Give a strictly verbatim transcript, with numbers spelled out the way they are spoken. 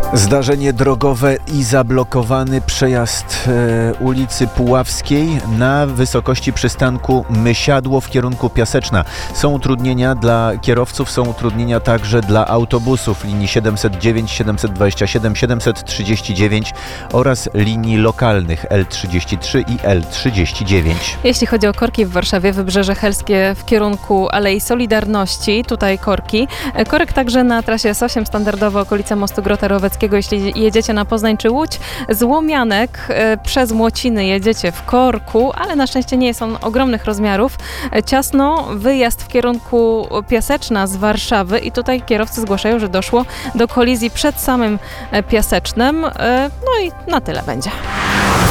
Zdarzenie drogowe i zablokowany przejazd e, ulicy Puławskiej na wysokości przystanku Mysiadło w kierunku Piaseczna. Są utrudnienia dla kierowców, są utrudnienia także dla autobusów linii siedemset dziewięć, siedemset dwadzieścia siedem, siedemset trzydzieści dziewięć oraz linii lokalnych L trzydzieści trzy i L trzydzieści dziewięć. Jeśli chodzi o korki w Warszawie, Wybrzeże Helskie w kierunku Alei Solidarności, tutaj korki. Korek także na trasie S osiem, standardowo okolica mostu Grota Roweckiego, jeśli jedziecie na Poznań czy Łódź. Z Łomianek e, przez Młociny jedziecie w korku, ale na szczęście nie jest on ogromnych rozmiarów. E, ciasno, wyjazd w kierunku Piaseczna z Warszawy i tutaj kierowcy zgłaszają, że doszło do kolizji przed samym e, Piasecznem. E, no i na tyle będzie.